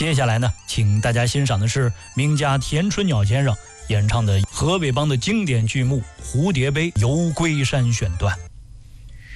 接下来呢，请大家欣赏的是名家田春鸟先生演唱的河北梆的经典剧目《蝴蝶杯·游龟山选段》。